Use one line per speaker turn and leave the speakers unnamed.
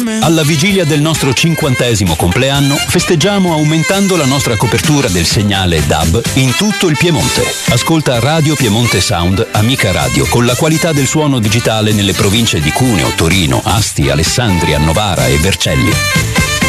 Alla vigilia del nostro 50° compleanno festeggiamo aumentando la nostra copertura del segnale DAB in tutto il Piemonte. Ascolta Radio Piemonte Sound Amica Radio con la qualità del suono digitale nelle province di Cuneo, Torino, Asti, Alessandria, Novara e Vercelli.